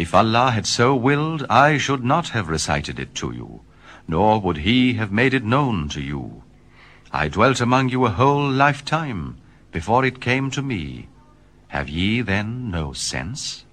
If Allah had so willed, I should not have recited it to you, nor would He have made it known to you. I dwelt among you a whole lifetime before it came to me. Have ye then no sense?